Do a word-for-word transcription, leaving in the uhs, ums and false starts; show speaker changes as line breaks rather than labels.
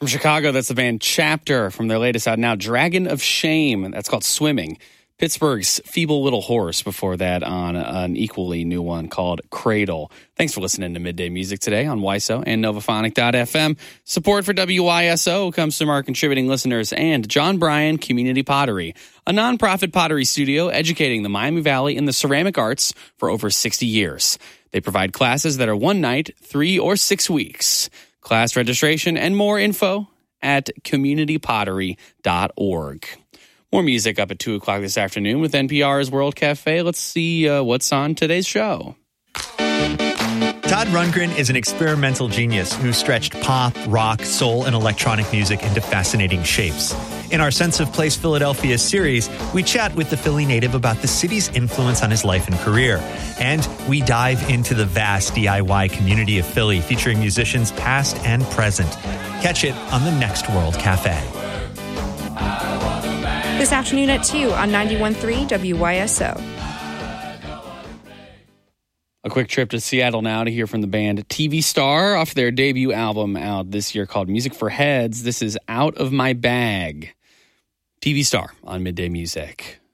From Chicago, that's the band Chapter from their latest out now, Dragon of Shame. That's called Swimming. Pittsburgh's Feeble Little Horse before that on an equally new one called Cradle. Thanks for listening to Midday Music today on Y S O and Novaphonic dot f m. Support for W Y S O comes from our contributing listeners and John Bryan Community Pottery, a nonprofit pottery studio educating the Miami Valley in the ceramic arts for over sixty years. They provide classes that are one night, three, or six weeks. Class registration and more info at community pottery dot org. More music up at two o'clock this afternoon with N P R's World Cafe. Let's see uh, what's on today's show.
Todd Rundgren is an experimental genius who stretched pop, rock, soul, and electronic music into fascinating shapes. In our Sense of Place Philadelphia series, we chat with the Philly native about the city's influence on his life and career. And we dive into the vast D I Y community of Philly, featuring musicians past and present. Catch it on the next World Cafe.
This afternoon at two on ninety-one point three W Y S O.
A quick trip to Seattle now to hear from the band T V Star off their debut album out this year called Music for Heads. This is Out of My Bag. T V Star on Midday Music.